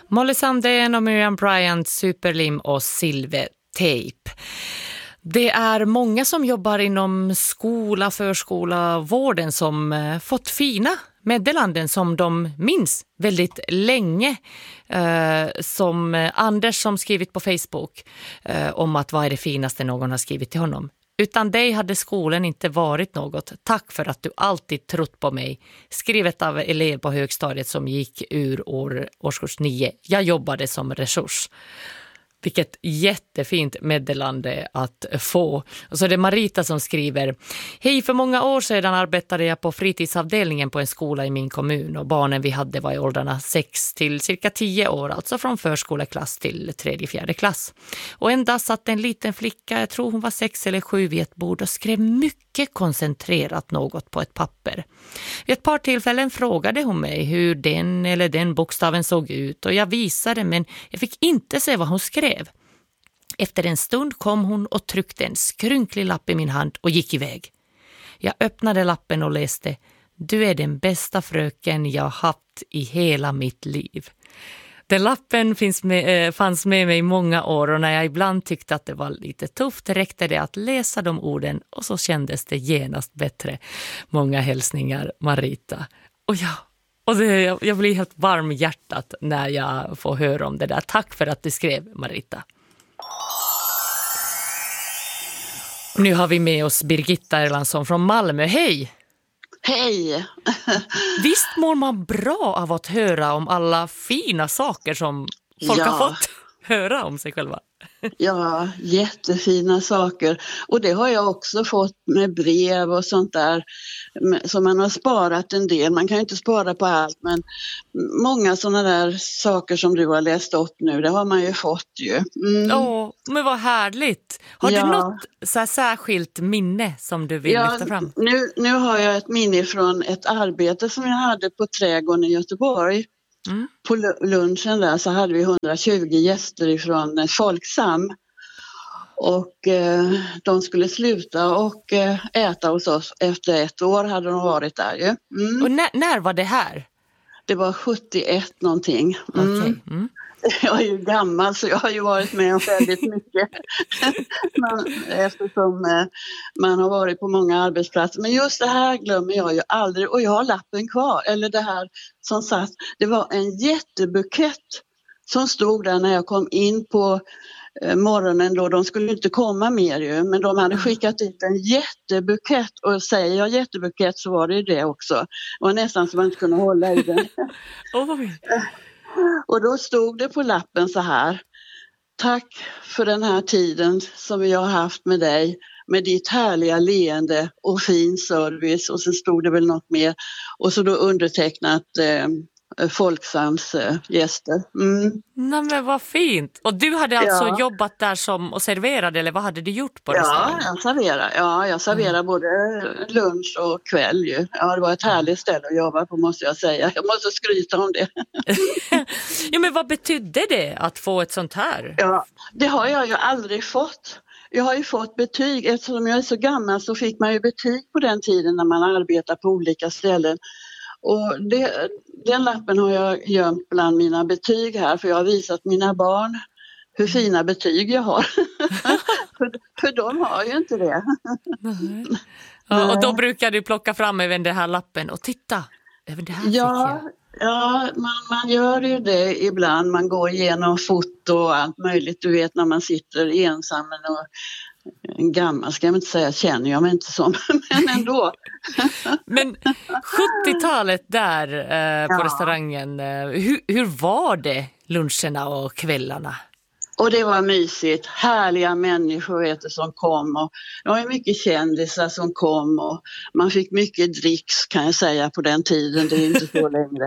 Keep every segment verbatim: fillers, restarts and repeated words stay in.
Molly Sandén och Miriam Bryant, Superlim och Silvertejp. Det är många som jobbar inom skola, förskola, vården som fått fina meddelanden som de minns väldigt länge. Eh, som Anders som skrivit på Facebook eh, om att vad är det finaste någon har skrivit till honom. Utan dig hade skolan inte varit något. Tack för att du alltid trott på mig. Skrivet av elev på högstadiet som gick ur år, årskurs nio. Jag jobbade som resurs. Vilket jättefint meddelande att få. Och så är det Marita som skriver: Hej, för många år sedan arbetade jag på fritidsavdelningen på en skola i min kommun. Och barnen vi hade var i åldrarna sex till cirka tio år. Alltså från förskoleklass till tredje, fjärde klass. Och en dag satt en liten flicka, jag tror hon var sex eller sju, vid ett bord och skrev mycket koncentrerat något på ett papper. Vid ett par tillfällen frågade hon mig hur den eller den bokstaven såg ut. Och jag visade, men jag fick inte se vad hon skrev. Efter en stund kom hon och tryckte en skrynklig lapp i min hand och gick iväg. Jag öppnade lappen och läste: Du är den bästa fröken jag haft i hela mitt liv. Den lappen finns med, äh, fanns med mig i många år, och när jag ibland tyckte att det var lite tufft räckte det att läsa de orden och så kändes det genast bättre. Många hälsningar, Marita. Och ja, och det, jag, jag blir helt varm i hjärtat när jag får höra om det där. Tack för att du skrev, Marita. Och nu har vi med oss Birgitta Erlandsson från Malmö. Hej! Hej! Visst mår man bra av att höra om alla fina saker som folk ja. har fått höra om sig själva? Ja, jättefina saker. Och det har jag också fått med brev och sånt där. Så man har sparat en del. Man kan ju inte spara på allt, men många sådana där saker som du har läst upp nu, det har man ju fått ju. Mm. Åh, men vad härligt. Har ja. du något så här särskilt minne som du vill ja, lyfta fram? Nu, nu har jag ett minne från ett arbete som jag hade på Trädgården i Göteborg. Mm. På lunchen där så hade vi hundratjugo gäster ifrån Folksam, och eh, de skulle sluta och eh, äta hos oss. Efter ett år hade de varit där ju. Mm. Och när, när var det här? Det var sjuttioett någonting. Mm. Okay. Mm. Jag är ju gammal så jag har ju varit med om väldigt mycket. man, eftersom eh, man har varit på många arbetsplatser. Men just det här glömmer jag ju aldrig. Och jag har lappen kvar. Eller det här som satt. Det var en jättebukett som stod där när jag kom in på eh, morgonen. Då. De skulle inte komma mer ju. Men de hade skickat dit en jättebukett. Och säger jag jättebukett så var det det också. Det var nästan så man inte kunde hålla i den. Oj. Och då stod det på lappen så här: Tack för den här tiden som vi har haft med dig, med ditt härliga leende och fin service. Och så stod det väl något mer. Och så då undertecknat eh, Folksams äh, gäster. Mm. Nej, men vad fint. Och du hade alltså ja. jobbat där som och serverade, eller vad hade du gjort på ja, restaurangen? Jag serverade. Ja, jag serverade mm. både lunch och kväll ju. Ja, det var ett härligt ställe att jobba på, måste jag säga. Jag måste skryta om det. Ja, men vad betydde det att få ett sånt här? Ja, det har jag ju aldrig fått. Jag har ju fått betyg. Eftersom jag är så gammal så fick man ju betyg på den tiden när man arbetar på olika ställen. Och det, den lappen har jag gömt bland mina betyg här, för jag har visat mina barn hur fina betyg jag har. för, för de har ju inte det. Nej. Ja, och då brukar du plocka fram även den här lappen och titta. Även det här ja, ja man, man gör ju det ibland. Man går igenom foto och allt möjligt. Du vet, när man sitter ensam och en gammal, ska jag inte säga, känner jag mig inte som, men ändå. Men sjuttiotalet där eh, på ja. restaurangen, eh, hur, hur var det luncherna och kvällarna? Och det var mysigt, härliga människor vet du, som kom, och det var mycket kändisar som kom, och man fick mycket dricks, kan jag säga, på den tiden, det är inte så längre.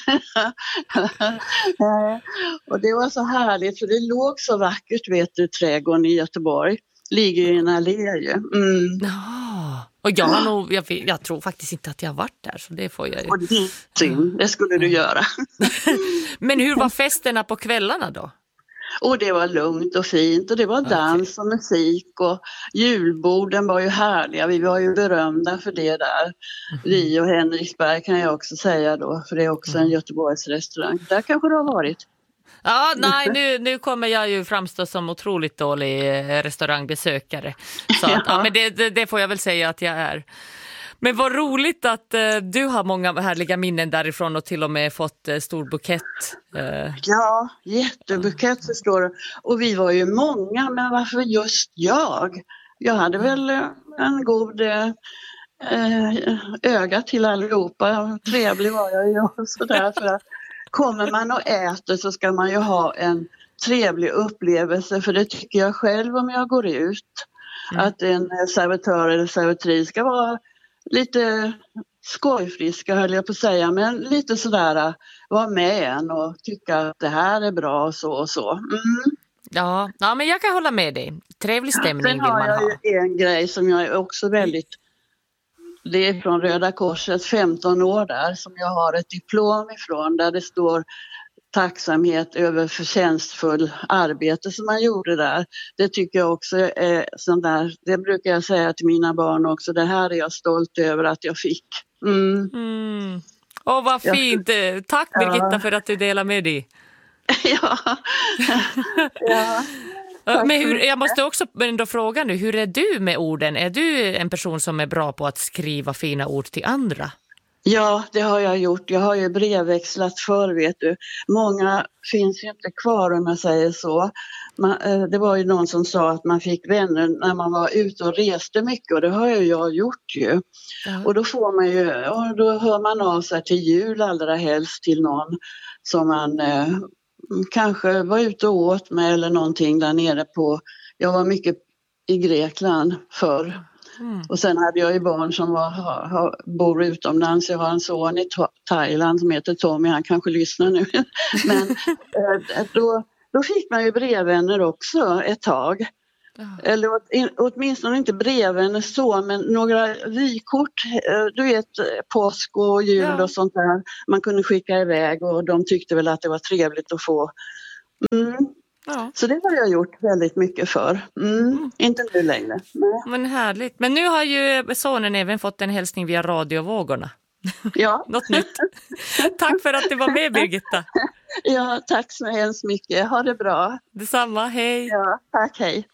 Och det var så härligt, för det låg så vackert, vet du, Trädgården i Göteborg. Ligger i en allé ju. Mm. Ja. Och jag har nog, jag, jag tror faktiskt inte att jag har varit där, så det får jag ju. Och det, synd, det skulle du göra. Men hur var festerna på kvällarna då? Och det var lugnt och fint, och det var dans och musik, och julborden var ju härliga. Vi var ju berömda för det där. Mm. Vi och Henriksberg kan jag också säga då, för det är också en Göteborgs restaurang. Där kanske det har varit. Ja, nej, nu, nu kommer jag ju framstå som otroligt dålig restaurangbesökare. Så att, ja. Ja, men det, det, det får jag väl säga att jag är. Men vad roligt att uh, du har många härliga minnen därifrån och till och med fått uh, stor bukett. Uh. Ja, jättebukett förstår du. Och vi var ju många, men varför just jag? Jag hade väl uh, en god uh, öga till allihopa. Trevlig var jag ju och sådär. För att kommer man och äter så ska man ju ha en trevlig upplevelse. För det tycker jag själv om jag går ut. Mm. Att en servitör eller servitris ska vara lite skojfriska höll jag på att säga, men lite sådär vara med en och tycka att det här är bra och så och så. Mm. Ja, ja, men jag kan hålla med dig. Trevlig stämning vill man ha. Sen har jag ju en grej som jag är också väldigt, det är från Röda Korset, femton år där, som jag har ett diplom ifrån där det står tacksamhet över förtjänstfull arbete som man gjorde där. Det tycker jag också är sånt där, det brukar jag säga till mina barn också, det här är jag stolt över att jag fick. Mm. Mm. Åh, vad fint! Ja. Tack Birgitta ja. För att du delar med dig. ja. ja. Men hur, jag måste också ändå fråga nu, hur är du med orden? Är du en person som är bra på att skriva fina ord till andra? Ja, det har jag gjort. Jag har ju brevväxlat för, vet du. Många finns ju inte kvar om jag säger så. Man, det var ju någon som sa att man fick vänner när man var ute och reste mycket och det har ju jag gjort ju. Ja. Och då får man ju, och då hör man av sig till jul allra helst till någon som man eh, kanske var ute och åt med eller någonting där nere på, jag var mycket i Grekland förr. Mm. Och sen hade jag ju barn som var, ha, ha, bor utomlands. Jag har en son i Thailand som heter Tommy, han kanske lyssnar nu. Men eh, då, då fick man ju brevvänner också ett tag. Mm. Eller åt, in, åtminstone inte brevvänner så, men några vykort, eh, du vet påsk och jul ja. Och sånt där. Man kunde skicka iväg och de tyckte väl att det var trevligt att få. Mm. Ja. Så det har jag gjort väldigt mycket för. Mm. Mm. Inte nu längre. Nej. Men härligt. Men nu har ju sonen även fått en hälsning via radiovågorna. Ja. Något nytt. Tack för att du var med, Birgitta. Ja, tack så hemskt mycket. Ha det bra. Detsamma, hej. Ja, tack, hej.